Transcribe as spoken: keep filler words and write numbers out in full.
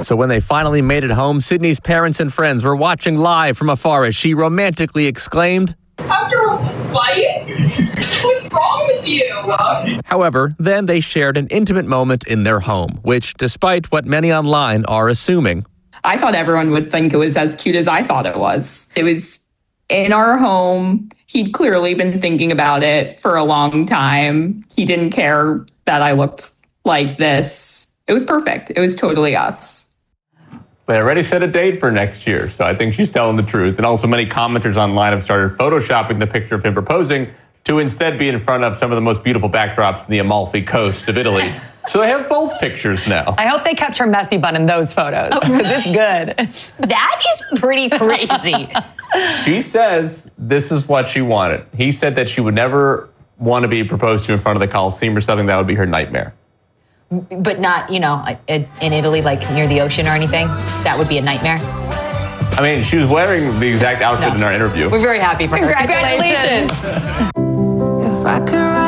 So when they finally made it home, Sydney's parents and friends were watching live from afar as she romantically exclaimed, "After a fight? What's wrong with you?" However, then they shared an intimate moment in their home, which, despite what many online are assuming, I thought everyone would think it was as cute as I thought it was. It was in our home. He'd clearly been thinking about it for a long time. He didn't care that I looked like this. It was perfect. It was totally us. They already set a date for next year, so I think she's telling the truth. And also many commenters online have started photoshopping the picture of him proposing to instead be in front of some of the most beautiful backdrops in the Amalfi Coast of Italy. So they have both pictures now. I hope they kept her messy bun in those photos, because it's good. That is pretty crazy. She says this is what she wanted. He said that she would never want to be proposed to in front of the Coliseum or something. That would be her nightmare. But not, you know, in Italy, like near the ocean or anything. That would be a nightmare. I mean, she was wearing the exact outfit no. in our interview. We're very happy for her. Congratulations. Congratulations. If I could